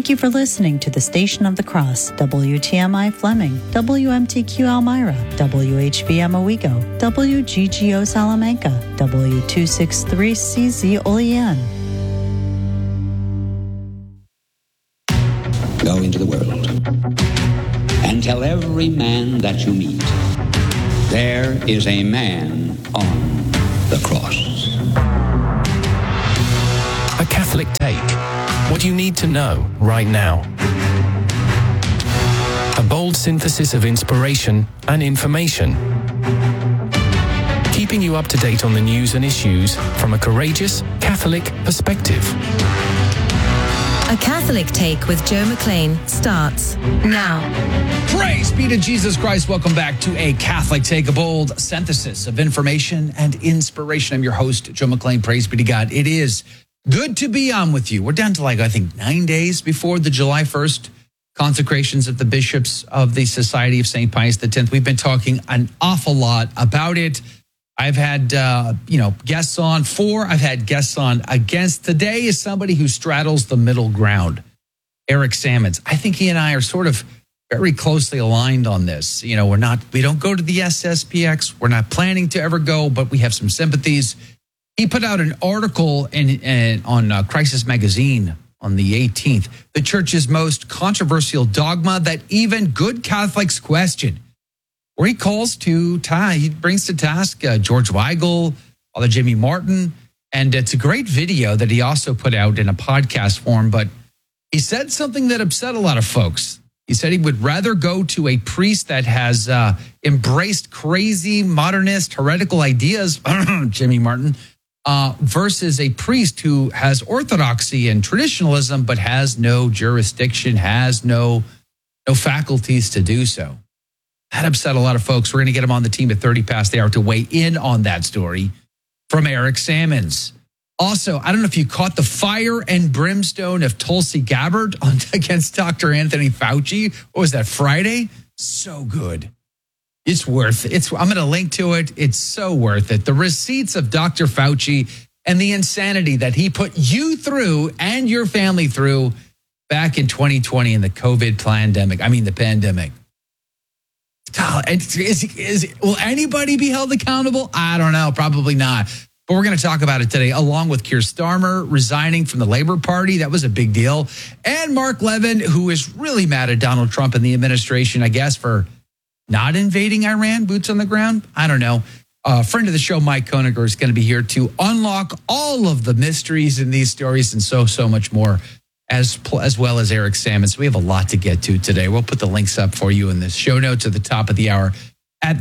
Thank you for listening to the Station of the Cross, WTMI Fleming, WMTQ Elmira, WHBM Owego, WGGO Salamanca, W263CZ Olean. Go into the world and tell every man that you meet, there is a man on the cross. A Catholic Take. What you need to know right now. A bold synthesis of inspiration and information. Keeping you up to date on the news and issues from a courageous Catholic perspective. A Catholic Take with Joe McLean starts now. Praise be to Jesus Christ. Welcome back to A Catholic Take, a bold synthesis of information and inspiration. I'm your host, Joe McLean. Praise be to God. It is good to be on with you. We're down to 9 days before the July 1st consecrations of the bishops of the Society of St. Pius X. We've been talking an awful lot about it. I've had, guests on for. I've had guests on against. Today is somebody who straddles the middle ground, Eric Sammons. I think he and I are sort of very closely aligned on this. We don't go to the SSPX. We're not planning to ever go, but we have some sympathies. He put out an article on Crisis Magazine on the 18th, the church's most controversial dogma that even good Catholics question, where he brings to task George Weigel, Father Jimmy Martin, and it's a great video that he also put out in a podcast form, but he said something that upset a lot of folks. He said he would rather go to a priest that has embraced crazy, modernist, heretical ideas, Jimmy Martin, versus a priest who has orthodoxy and traditionalism, but has no jurisdiction, has no faculties to do so. That upset a lot of folks. We're going to get him on the team at 30 past the hour to weigh in on that story from Eric Sammons. Also, I don't know if you caught the fire and brimstone of Tulsi Gabbard against Dr. Anthony Fauci. What was that, Friday? So good. It's worth it. I'm going to link to it. It's so worth it. The receipts of Dr. Fauci and the insanity that he put you through and your family through back in 2020 in the COVID pandemic. Will anybody be held accountable? I don't know. Probably not. But we're going to talk about it today, along with Keir Starmer resigning from the Labor Party. That was a big deal. And Mark Levin, who is really mad at Donald Trump and the administration, I guess, for not invading Iran, boots on the ground. I don't know. A friend of the show, Mike Koniger, is going to be here to unlock all of the mysteries in these stories and so much more, as well as Eric Sammons. We have a lot to get to today. We'll put the links up for you in the show notes at the top of the hour at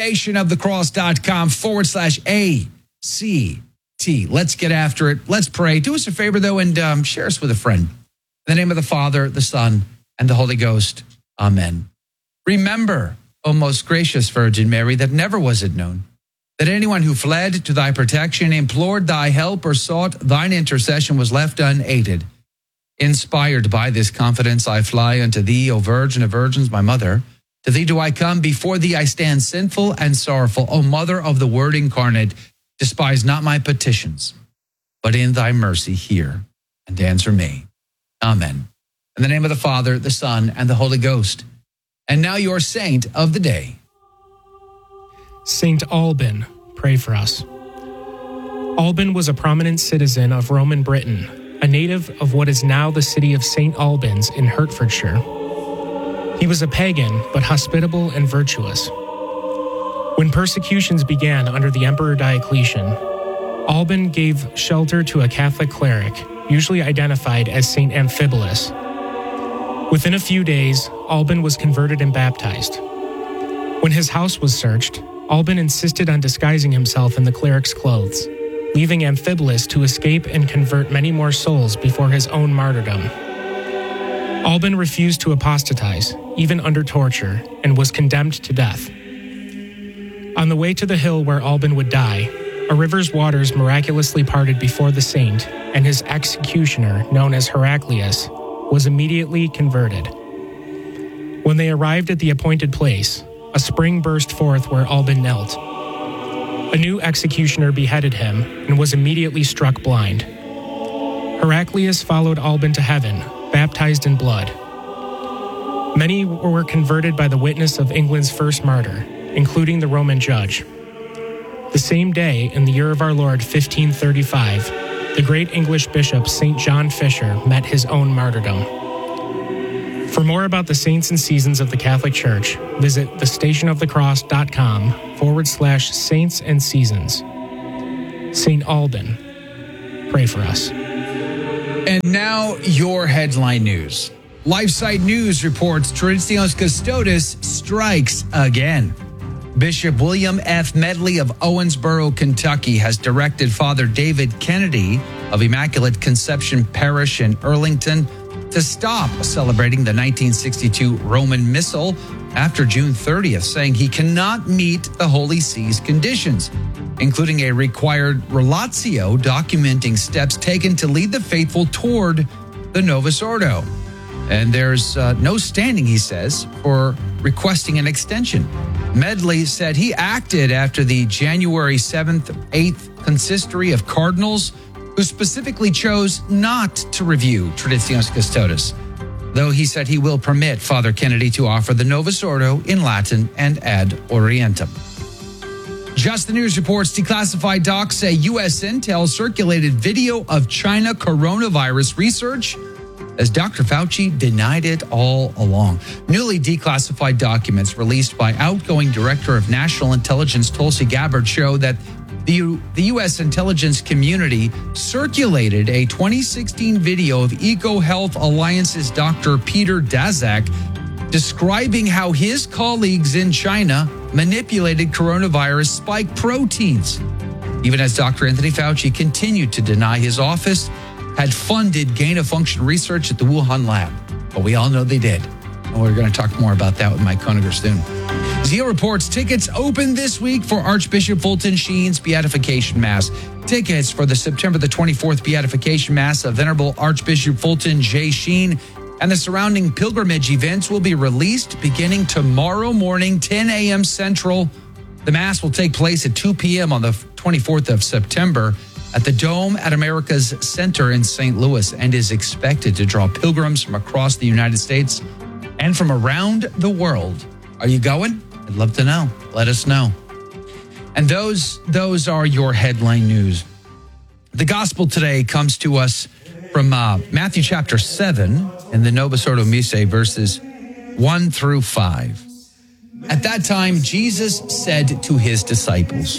thestationofthecross.com/ACT. Let's get after it. Let's pray. Do us a favor, though, and share us with a friend. In the name of the Father, the Son, and the Holy Ghost. Amen. Remember, O most gracious Virgin Mary, that never was it known that anyone who fled to thy protection, implored thy help, or sought thine intercession was left unaided. Inspired by this confidence, I fly unto thee, O Virgin of Virgins, my mother. To thee do I come, before thee I stand sinful and sorrowful. O Mother of the Word incarnate, despise not my petitions, but in thy mercy hear and answer me. Amen. In the name of the Father, the Son, and the Holy Ghost. And now your saint of the day. Saint Alban, pray for us. Alban was a prominent citizen of Roman Britain, a native of what is now the city of St. Albans in Hertfordshire. He was a pagan, but hospitable and virtuous. When persecutions began under the Emperor Diocletian, Alban gave shelter to a Catholic cleric, usually identified as St. Amphibolus. Within a few days, Alban was converted and baptized. When his house was searched, Alban insisted on disguising himself in the cleric's clothes, leaving Amphibolus to escape and convert many more souls before his own martyrdom. Alban refused to apostatize, even under torture, and was condemned to death. On the way to the hill where Alban would die, a river's waters miraculously parted before the saint, and his executioner, known as Heraclius, was immediately converted. When they arrived at the appointed place, a spring burst forth where Alban knelt. A new executioner beheaded him and was immediately struck blind. Heraclius followed Alban to heaven, baptized in blood. Many were converted by the witness of England's first martyr, including the Roman judge. The same day, in the year of our Lord 1535, the great English bishop St. John Fisher met his own martyrdom. For more about the saints and seasons of the Catholic Church, visit thestationofthecross.com/saints and seasons. St. Alban, pray for us. And now your headline news. LifeSite News reports Traditionis Custodes strikes again. Bishop William F. Medley of Owensboro, Kentucky, has directed Father David Kennedy of Immaculate Conception Parish in Earlington to stop celebrating the 1962 Roman Missal after June 30th, saying he cannot meet the Holy See's conditions, including a required relatio documenting steps taken to lead the faithful toward the Novus Ordo. And there's no standing, he says, for requesting an extension. Medley said he acted after the January 7th, 8th consistory of cardinals, who specifically chose not to review Traditionis Custodes, though he said he will permit Father Kennedy to offer the Novus Ordo in Latin and ad orientem. Just the News reports declassified docs say U.S. Intel circulated video of China coronavirus research, as Dr. Fauci denied it all along. Newly declassified documents released by outgoing Director of National Intelligence Tulsi Gabbard show that the U.S. intelligence community circulated a 2016 video of EcoHealth Alliance's Dr. Peter Daszak describing how his colleagues in China manipulated coronavirus spike proteins, even as Dr. Anthony Fauci continued to deny his office had funded gain-of-function research at the Wuhan lab. But we all know they did. And we're going to talk more about that with Mike Koniger soon. Zeal reports tickets open this week for Archbishop Fulton Sheen's Beatification Mass. Tickets for the September the 24th Beatification Mass of Venerable Archbishop Fulton J. Sheen and the surrounding pilgrimage events will be released beginning tomorrow morning, 10 a.m. Central. The Mass will take place at 2 p.m. on the 24th of September at the Dome at America's Center in St. Louis and is expected to draw pilgrims from across the United States and from around the world. Are you going? I'd love to know. Let us know. And those are your headline news. The gospel today comes to us from Matthew chapter 7 in the Novus Ordo Missae, verses 1 through 5. At that time, Jesus said to his disciples,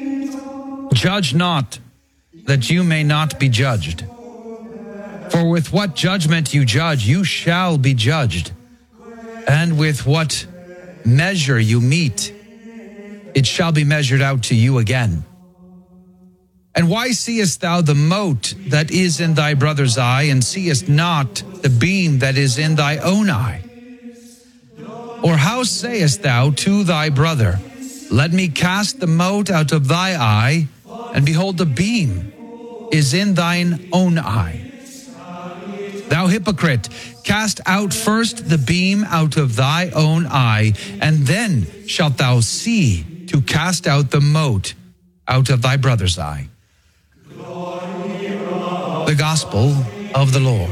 "Judge not, that you may not be judged. For with what judgment you judge, you shall be judged. And with what measure you mete, it shall be measured out to you again. And why seest thou the mote that is in thy brother's eye, and seest not the beam that is in thy own eye? Or how sayest thou to thy brother, let me cast the mote out of thy eye, and behold, the beam is in thine own eye? Thou hypocrite, cast out first the beam out of thy own eye, and then shalt thou see to cast out the mote out of thy brother's eye." The Gospel of the Lord.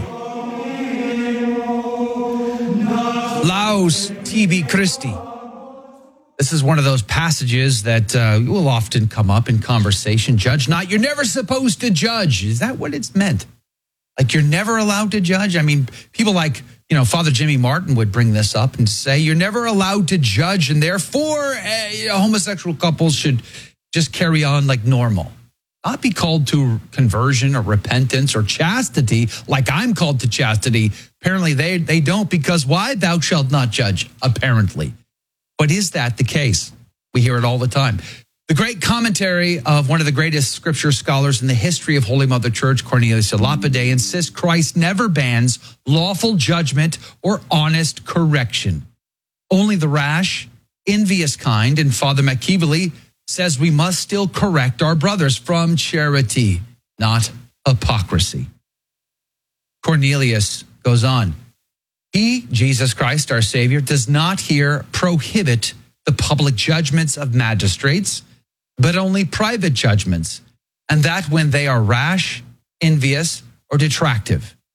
Laus tibi Christi. This is one of those passages that will often come up in conversation. Judge not. You're never supposed to judge. Is that what it's meant? Like you're never allowed to judge? I mean, people like, Father Jimmy Martin would bring this up and say, you're never allowed to judge, and therefore homosexual couples should just carry on like normal. Not be called to conversion or repentance or chastity like I'm called to chastity. Apparently they don't, because why? Thou shalt not judge, apparently. But is that the case? We hear it all the time. The great commentary of one of the greatest scripture scholars in the history of Holy Mother Church, Cornelius a Lapide, insists Christ never bans lawful judgment or honest correction. Only the rash, envious kind, and Father McKeevely says we must still correct our brothers from charity, not hypocrisy. Cornelius goes on. He, Jesus Christ, our Savior, does not here prohibit the public judgments of magistrates, but only private judgments, and that when they are rash, envious, or detractive.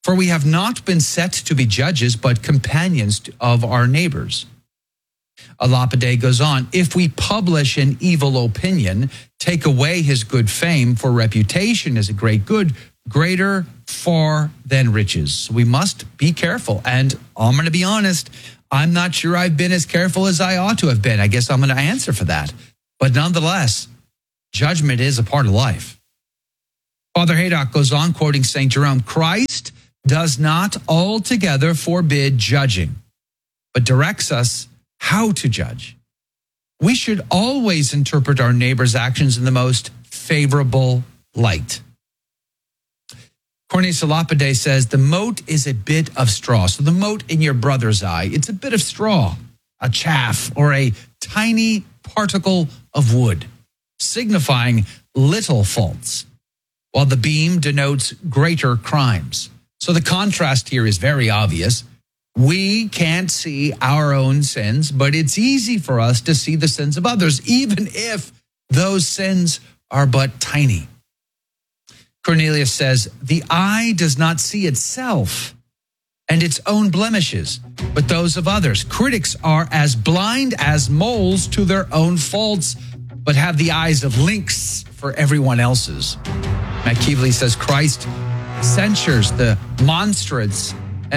For we have not been set to be judges, but companions of our neighbors. Lapide goes on, if we publish an evil opinion, take away his good fame, for reputation is a great good, greater far than riches. So we must be careful. And I'm going to be honest, I'm not sure I've been as careful as I ought to have been. I guess I'm going to answer for that. But nonetheless, judgment is a part of life. Father Haydock goes on, quoting St. Jerome, Christ does not altogether forbid judging, but directs us how to judge. We should always interpret our neighbor's actions in the most favorable light. Cornelius Lapide says, the mote is a bit of straw. So the mote in your brother's eye, it's a bit of straw, a chaff, or a tiny particle of wood, signifying little faults, while the beam denotes greater crimes. So the contrast here is very obvious. We can't see our own sins, but it's easy for us to see the sins of others, even if those sins are but tiny. Cornelius says, the eye does not see itself and its own blemishes, but those of others. Critics are as blind as moles to their own faults, but have the eyes of lynx for everyone else's. Machiavelli says Christ censures the monstrous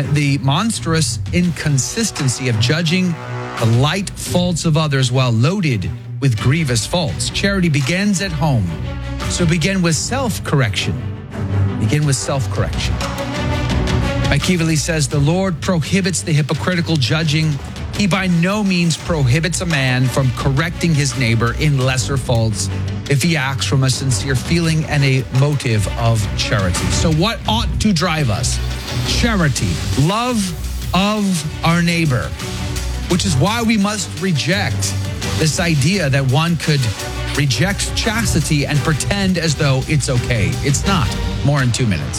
inconsistency of judging the light faults of others while loaded with grievous faults. Charity begins at home. So begin with self-correction. Begin with self-correction. Machiavelli says the Lord prohibits the hypocritical judging. He by no means prohibits a man from correcting his neighbor in lesser faults if he acts from a sincere feeling and a motive of charity. So what ought to drive us? Charity, love of our neighbor, which is why we must reject this idea that one could reject chastity and pretend as though it's okay. It's not. More in 2 minutes.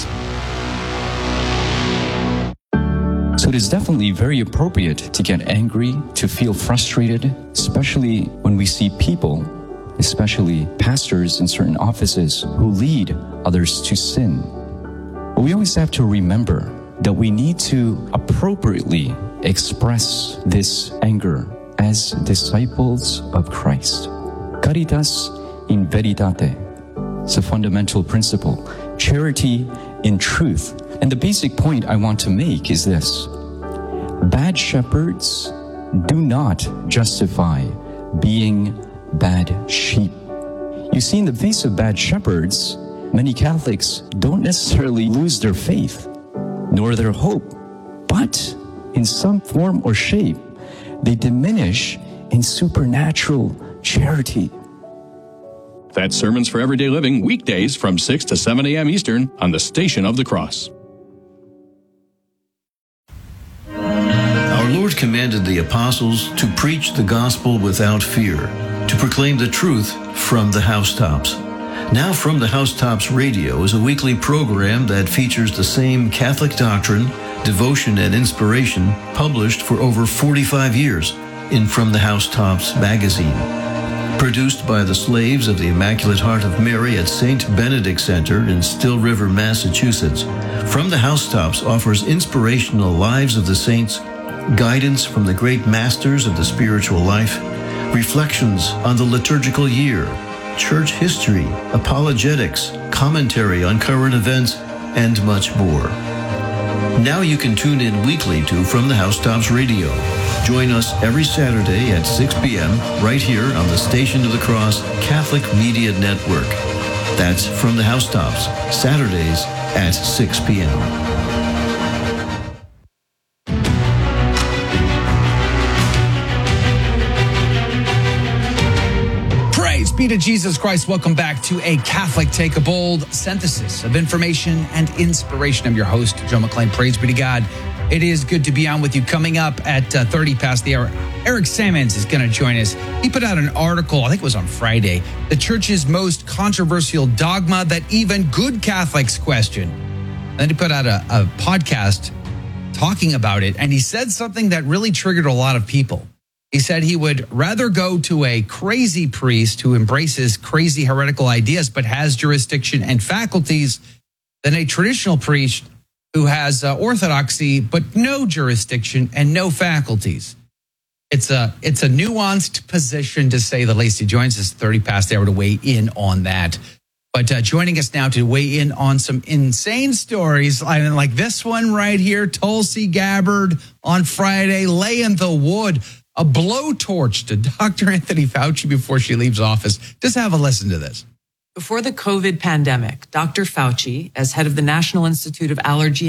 So it is definitely very appropriate to get angry, to feel frustrated, especially when we see people, especially pastors in certain offices, who lead others to sin. But we always have to remember that we need to appropriately express this anger as disciples of Christ. Caritas in veritate. It's a fundamental principle. Charity in truth. And the basic point I want to make is this. Bad shepherds do not justify being bad sheep. You see, in the face of bad shepherds, many Catholics don't necessarily lose their faith, nor their hope, but in some form or shape, they diminish in supernatural charity. That's Sermons for Everyday Living, weekdays from 6 to 7 a.m. Eastern on the Station of the Cross. Our Lord commanded the apostles to preach the gospel without fear, to proclaim the truth from the housetops. Now From the Housetops Radio is a weekly program that features the same Catholic doctrine, devotion, and inspiration published for over 45 years in From the Housetops magazine. Produced by the slaves of the Immaculate Heart of Mary at St. Benedict Center in Still River, Massachusetts, From the Housetops offers inspirational lives of the saints, guidance from the great masters of the spiritual life, reflections on the liturgical year, church history, apologetics, commentary on current events, and much more. Now you can tune in weekly to From the Housetops Radio. Join us every Saturday at 6 p.m. right here on the Station of the Cross Catholic Media Network. That's From the Housetops, Saturdays at 6 p.m. Be to Jesus Christ. Welcome back to a Catholic Take a Bold synthesis of information and inspiration. I'm your host, Joe McClain. Praise be to God. It is good to be on with you. Coming up at 30 past the hour, Eric Sammons is going to join us. He put out an article, I think it was on Friday, the church's most controversial dogma that even good Catholics question. Then he put out a podcast talking about it, and he said something that really triggered a lot of people. He said he would rather go to a crazy priest who embraces crazy heretical ideas but has jurisdiction and faculties than a traditional priest who has orthodoxy, but no jurisdiction and no faculties. It's a nuanced position, to say the least. He joins us 30 past the hour to weigh in on that. But joining us now to weigh in on some insane stories, like this one right here, Tulsi Gabbard on Friday, laying the wood, a blowtorch to Dr. Anthony Fauci before she leaves office. Just have a listen to this. Before the COVID pandemic, Dr. Fauci, as head of the National Institute of Allergy